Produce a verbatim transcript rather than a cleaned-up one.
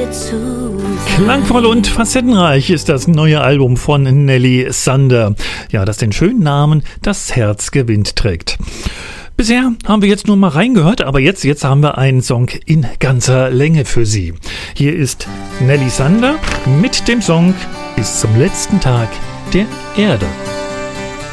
dir zu sein. Klangvoll und facettenreich ist das neue Album von Nelly Sander, ja, das den schönen Namen Das Herz gewinnt trägt. Bisher haben wir jetzt nur mal reingehört, aber jetzt, jetzt haben wir einen Song in ganzer Länge für Sie. Hier ist Nelly Sander mit dem Song Bis zum letzten Tag der Erde.